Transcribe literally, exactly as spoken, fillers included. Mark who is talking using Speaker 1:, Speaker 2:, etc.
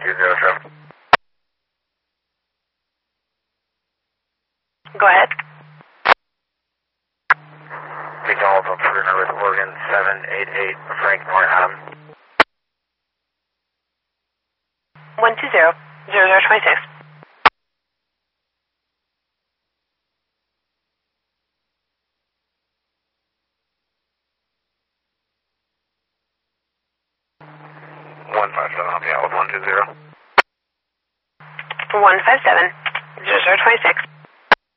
Speaker 1: two zero traffic.
Speaker 2: Go ahead.
Speaker 1: Taking all from Fruner with Oregon seven eight eight, Frank Northam.
Speaker 2: one two zero, zero zero two six.
Speaker 1: one five seven, I'll be out with one two zero.
Speaker 2: one five seven, zero zero two six.